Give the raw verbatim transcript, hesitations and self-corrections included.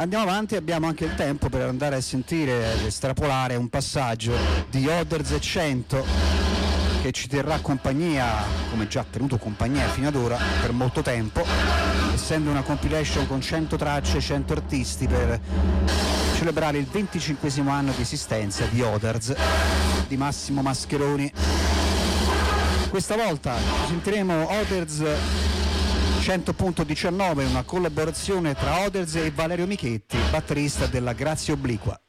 Andiamo avanti, abbiamo anche il tempo per andare a sentire, estrapolare un passaggio di Others cento che ci terrà compagnia, come già tenuto compagnia fino ad ora, per molto tempo, essendo una compilation con cento tracce, cento artisti per celebrare il venticinquesimo anno di esistenza di Others, di Massimo Mascheroni. Questa volta sentiremo Others cento punto diciannove, una collaborazione tra Others e Valerio Michetti, batterista della Grazia Obliqua.